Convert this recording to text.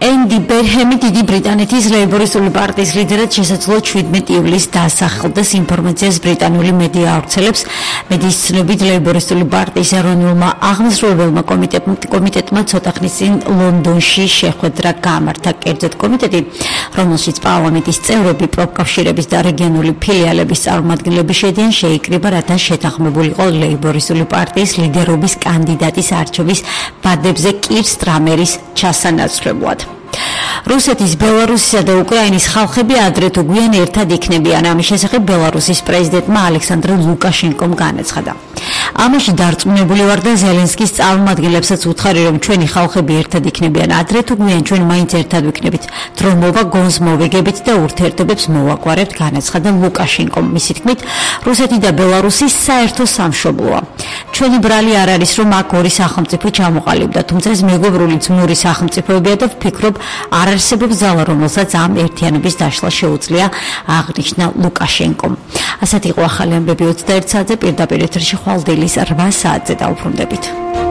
ენდი ბერჰემი დიდი ბრიტანეთის ლეიბორისტული პარტიის ლიდერად შესაძლოა 17 ივლისს დაასახელდეს ინფორმაციას ბრიტანული მედია ავრცელებს. მედიის ცნობით ლეიბორისტული პარტიის ეროვნულმა აღმასრულებელმა კომიტეტმა ცოტა ხნის წინ ლონდონში შეხვედრა გამართა. კერძოდ კომიტეტი, რომელშიც პარლამენტის წევრები, პროფკავშირების და რეგიონული ფილიალების წარმომადგენლები შედიან, შეიკრიბა, რათა შეთანხმებულიყო ლეიბორისტული პარტიის ლიდერობის კანდიდატის არჩევის ბადებზე კირ სტრამერის ჩასანაცვლებლად. რუსეთის, ბელარუსისა და უკრაინის ხალხები ადრე თუ გვიან ერთად იქნებიან. ამის შესახებ ბელარუსის პრეზიდენტმა ალექსანდრ ლუკაშენკომ განაცხადა. ამაში დარწმუნებული ვარ და ზელენსკის წარმომადგენლებსაც ვუთხარი, რომ ჩვენი ხალხები ერთად იქნებიან. ადრე თუ გვიან ჩვენ მაინც ერთად ვიქნებით. დრომობა გონს მოვეგებით და ურთიერთობებს მოვაგვარებთ, განაცხადა ლუკაშენკომ. მისი თქმით, რუსეთი და ბელარუსი საერთო სამშობლოა. ჩვენი ბრალი არ არის, რომ აქ ორი სახელმწიფო ჩამოყალიბდა, თუმცა ეს მეგობრული ძმური სახელმწიფოებია და ვფიქრობ, არ არსებობს ძალა, რომელსაც ამ ერთიანობის დაშლა შეუძლია, აღნიშნა ლუკაშენკომ. ასეთ იყო ახალი ამბები 21 საათზე, პირდაპირ ეთერში ხვალ დილის 8 საათზე დავუბრუნდებით.